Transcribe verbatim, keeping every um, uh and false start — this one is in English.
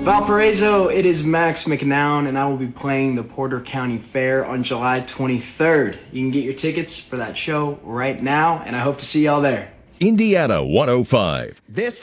Valparaiso, it is Max McNown, and I will be playing the Porter County Fair on July twenty-third. You can get your tickets for that show right now, and I hope to see y'all there. Indiana one oh five. This